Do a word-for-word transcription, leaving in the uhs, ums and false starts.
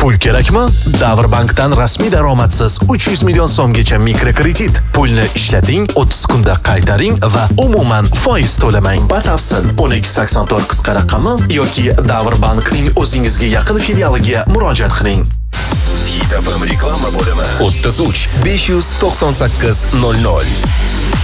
Pul kerakmi? Davrbankdan rasmiy daromadsiz uch yuz million so'mgacha mikrokredit. Pulni ishlating, o'ttiz kunda qaytaring va umuman foiz to'lamang. Batafsil o'n ikki sakson to'rt qisqa raqami yoki Davrbankning o'zingizga yaqin filialiga murojaat qiling. Hit F M reklama bo'limi o'ttiz uch besh yuz to'qson sakkiz nol nol.